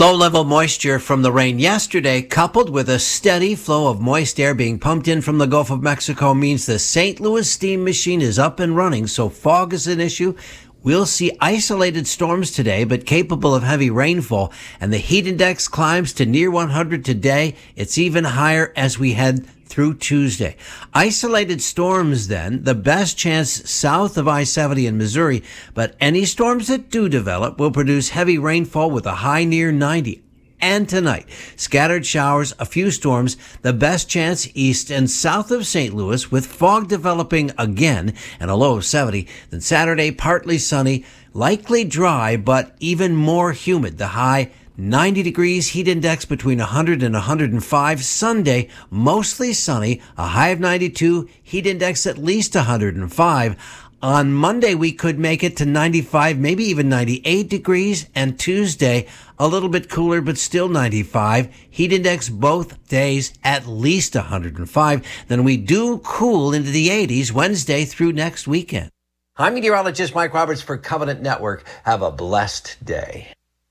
Low-level moisture from the rain yesterday, coupled with a steady flow of moist air being pumped in from the Gulf of Mexico, means the St. Louis steam machine is up and running, so fog is an issue. We'll see isolated storms today, but capable of heavy rainfall, and the heat index climbs to near 100 today. It's even higher as we head through Tuesday. Isolated storms then, the best chance south of I-70 in Missouri, but any storms that do develop will produce heavy rainfall with a high near 90. And tonight, scattered showers, a few storms, the best chance east and south of St. Louis with fog developing again and a low of 70. Then Saturday, partly sunny, likely dry, but even more humid. The high 90 degrees, heat index between 100 and 105. Sunday, mostly sunny, a high of 92, heat index at least 105. On Monday, we could make it to 95, maybe even 98 degrees. And Tuesday, a little bit cooler, but still 95. Heat index both days at least 105. Then we do cool into the 80s Wednesday through next weekend. I'm meteorologist Mike Roberts for Covenant Network. Have a blessed day.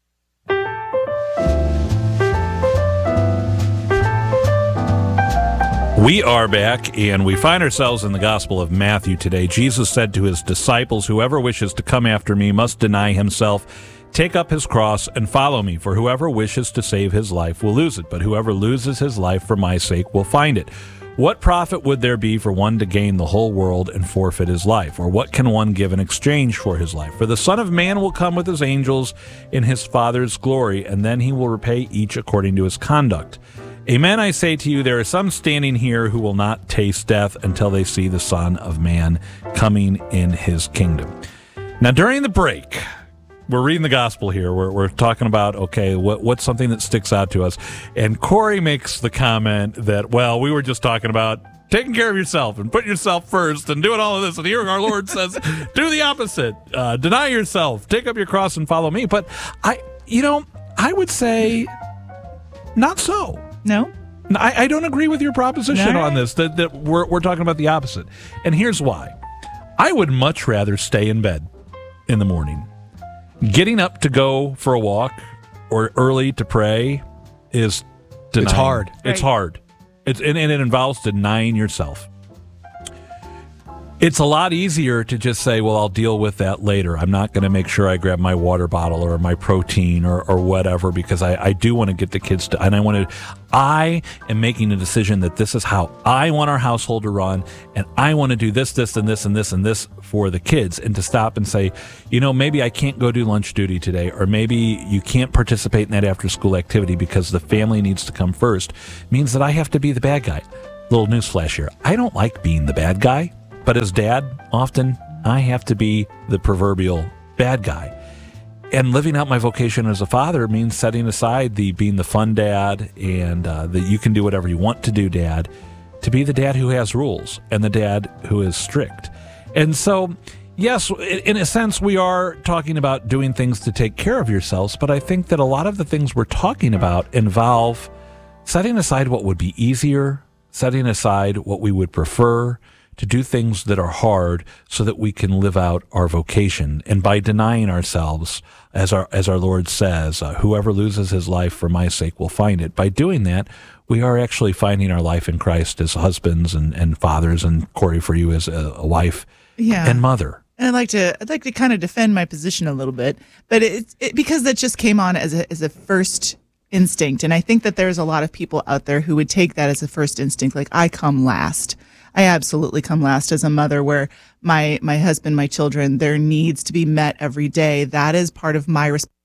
We are back, and we find ourselves in the Gospel of Matthew today. Jesus said to his disciples, "Whoever wishes to come after me must deny himself, take up his cross, and follow me. For whoever wishes to save his life will lose it, but whoever loses his life for my sake will find it. What profit would there be for one to gain the whole world and forfeit his life? Or what can one give in exchange for his life? For the Son of Man will come with his angels in his Father's glory, and then he will repay each according to his conduct. Amen, I say to you, there are some standing here who will not taste death until they see the Son of Man coming in his kingdom." Now, during the break, we're reading the gospel here. We're talking about, okay, what's something that sticks out to us? And Corey makes the comment that, well, we were just talking about taking care of yourself and putting yourself first and doing all of this. And here our Lord says, do the opposite. Deny yourself, take up your cross and follow me. But I would say not so. No? I don't agree with your proposition on this, that we're talking about the opposite. And here's why. I would much rather stay in bed in the morning. Getting up to go for a walk or early to pray is denying. It's hard. It's hard. And it involves denying yourself. It's a lot easier to just say, well, I'll deal with that later. I'm not going to make sure I grab my water bottle or my protein or whatever, because I do want to get the kids to, and I am making a decision that this is how I want our household to run, and I want to do this, and this, and this, and this for the kids. And to stop and say, maybe I can't go do lunch duty today, or maybe you can't participate in that after school activity because the family needs to come first, means that I have to be the bad guy. Little newsflash here. I don't like being the bad guy. But as dad, often I have to be the proverbial bad guy. And living out my vocation as a father means setting aside being the fun dad and that you can do whatever you want to do dad, to be the dad who has rules and the dad who is strict. And so, yes, in a sense, we are talking about doing things to take care of yourselves, but I think that a lot of the things we're talking about involve setting aside what would be easier, setting aside what we would prefer, to do things that are hard so that we can live out our vocation. And by denying ourselves, as our Lord says, whoever loses his life for my sake will find it. By doing that, we are actually finding our life in Christ as husbands and fathers, and Corey, for you as a wife and mother. And I'd like to kind of defend my position a little bit, but because that just came on as a first instinct. And I think that there's a lot of people out there who would take that as a first instinct, like I come last. I absolutely come last as a mother, where my husband, my children, their needs to be met every day. That is part of my responsibility.